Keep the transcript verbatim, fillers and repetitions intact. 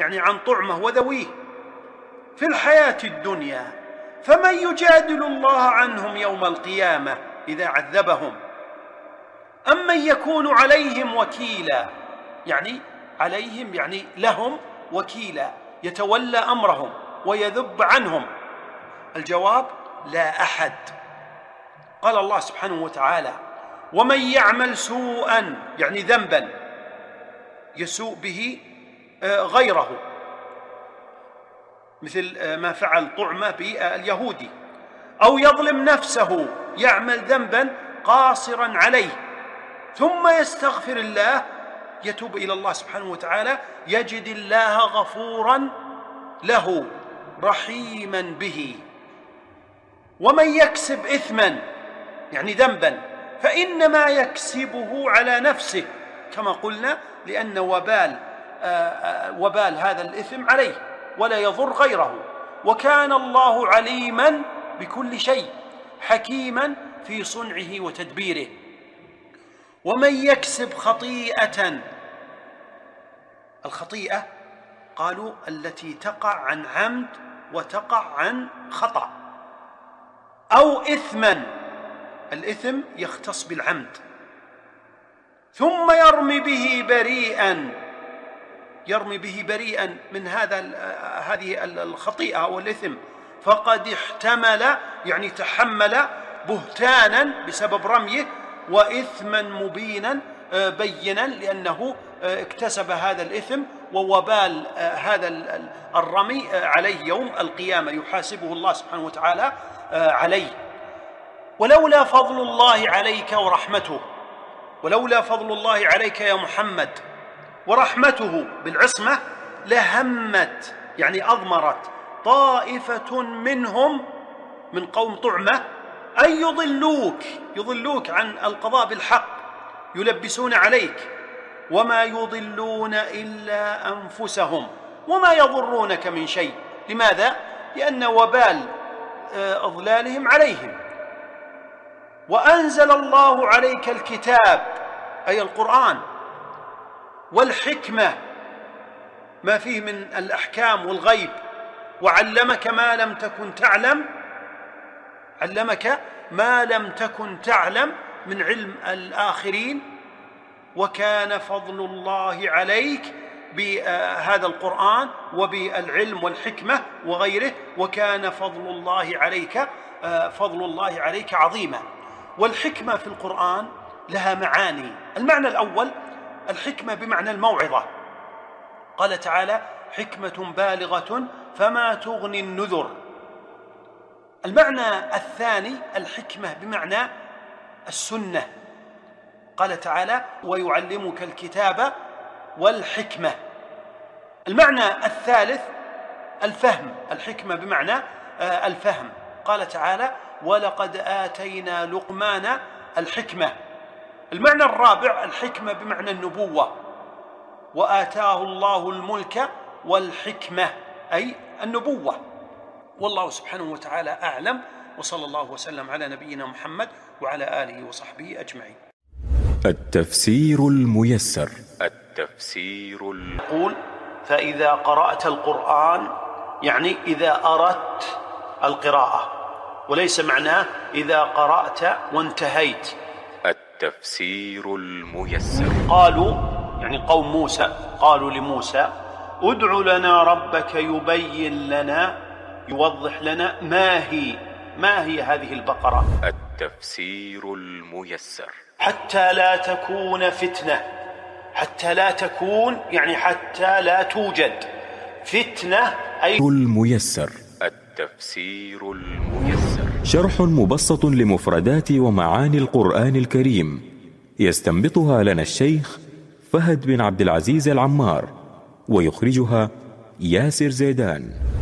يعني عن طعمه وذويه في الحياة الدنيا، فمن يجادل الله عنهم يوم القيامة إذا عذبهم أم من يكون عليهم وكيلا، يعني عليهم يعني لهم وكيلا يتولى أمرهم ويذب عنهم. الجواب لا أحد. قال الله سبحانه وتعالى ومن يعمل سوءا يعني ذنبا يسوء به غيره، مثل ما فعل طعمة باليهودي، أو يظلم نفسه يعمل ذنبا قاصرا عليه ثم يستغفر الله يتوب إلى الله سبحانه وتعالى يجد الله غفورا له رحيما به. ومن يكسب إثما يعني ذنبا فإنما يكسبه على نفسه كما قلنا، لأن وبال وبال هذا الإثم عليه ولا يضر غيره، وكان الله عليما بكل شيء حكيما في صنعه وتدبيره. ومن يكسب خطيئة، الخطيئة قالوا التي تقع عن عمد وتقع عن خطأ، أو إثما، الإثم يختص بالعمد، ثم يرمي به بريئا، يرمي به بريئا من هذا هذه الخطيئة أو الإثم، فقد احتمل يعني تحمل بهتانا بسبب رميه وإثما مبينا بينا، لأنه اكتسب هذا الإثم ووبال هذا الرمي عليه يوم القيامة يحاسبه الله سبحانه وتعالى عليه. ولولا فضل الله عليك ورحمته، ولولا فضل الله عليك يا محمد ورحمته بالعصمة لهمت يعني أضمرت طائفة منهم من قوم طعمة أن يضلوك، يضلوك عن القضاء بالحق، يلبسون عليك، وما يضلون إلا أنفسهم وما يضرونك من شيء. لماذا؟ لأن وبال أضلالهم عليهم. وأنزل الله عليك الكتاب أي القرآن والحكمة ما فيه من الأحكام والغيب، وعلمك ما لم تكن تعلم، علمك ما لم تكن تعلم من علم الآخرين، وكان فضل الله عليك بهذا القرآن وبالعلم والحكمة وغيره، وكان فضل الله عليك فضل الله عليك عظيما. والحكمة في القرآن لها معاني. المعنى الأول الحكمة بمعنى الموعظة، قال تعالى حكمة بالغة فما تغني النذر. المعنى الثاني الحكمة بمعنى السنة، قال تعالى ويعلمك الكتاب والحكمة. المعنى الثالث الفهم، الحكمة بمعنى الفهم، قال تعالى ولقد آتينا لقمان الحكمة. المعنى الرابع الحكمة بمعنى النبوة، وآتاه الله الملك والحكمة أي النبوة. والله سبحانه وتعالى أعلم، وصلى الله وسلم على نبينا محمد وعلى آله وصحبه أجمعين. التفسير الميسر. التفسير ال... يقول فإذا قرأت القرآن يعني إذا أردت القراءة، وليس معناه إذا قرأت وانتهيت. التفسير الميسر. قالوا يعني قوم موسى قالوا لموسى ادع لنا ربك يبين لنا يوضح لنا ما هي ما هي هذه البقرة. التفسير الميسر. حتى لا تكون فتنة، حتى لا تكون يعني حتى لا توجد فتنة أي الميسر. التفسير الميسر شرح مبسط لمفردات ومعاني القرآن الكريم، يستنبطها لنا الشيخ فهد بن عبد العزيز العمار، ويخرجها ياسر زيدان.